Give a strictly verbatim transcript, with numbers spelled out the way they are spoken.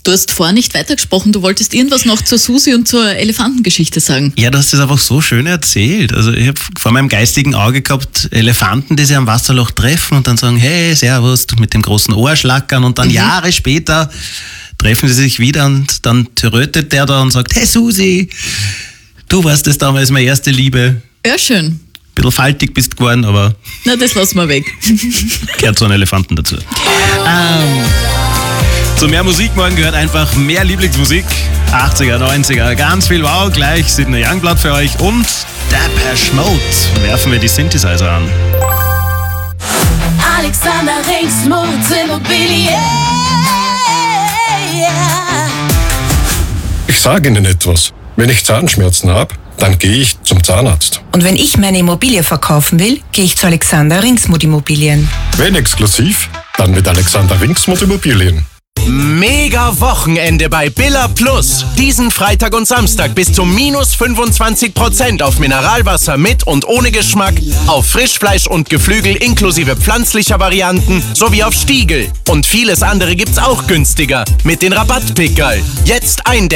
Du hast vorher nicht weitergesprochen, du wolltest irgendwas noch zur Susi und zur Elefantengeschichte sagen. Ja, du hast das einfach so schön erzählt. Also ich habe vor meinem geistigen Auge gehabt, Elefanten, die sich am Wasserloch treffen und dann sagen, hey, servus, mit dem großen Ohr schlackern und dann mhm. Jahre später treffen sie sich wieder und dann trötet der da und sagt, hey Susi, du warst das damals meine erste Liebe. Ja, schön. Bisschen faltig bist geworden, aber... Na, das lassen wir weg. Gehört zu einem Elefanten dazu. Ähm... Zu mehr Musik morgen gehört einfach mehr Lieblingsmusik. achtziger, neunziger, ganz viel Wow, gleich Sidney Youngblood für euch und Depeche Mode. Werfen wir die Synthesizer an. Alexander Ringsmut Immobilien. Ich sage Ihnen etwas. Wenn ich Zahnschmerzen habe, dann gehe ich zum Zahnarzt. Und wenn ich meine Immobilie verkaufen will, gehe ich zu Alexander Ringsmut Immobilien. Wenn exklusiv, dann mit Alexander Ringsmut Immobilien. Mega Wochenende bei Billa Plus. Diesen Freitag und Samstag bis zu minus fünfundzwanzig Prozent auf Mineralwasser mit und ohne Geschmack, auf Frischfleisch und Geflügel inklusive pflanzlicher Varianten sowie auf Stiegel. Und vieles andere gibt's auch günstiger mit den Rabattpickerl. Jetzt ein